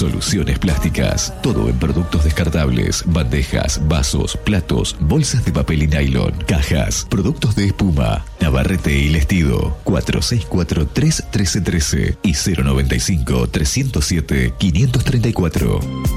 Soluciones Plásticas. Todo en productos descartables, bandejas, vasos, platos, bolsas de papel y nylon, cajas, productos de espuma. Navarrete y Lestido. 4643-1313 y 095-307-534.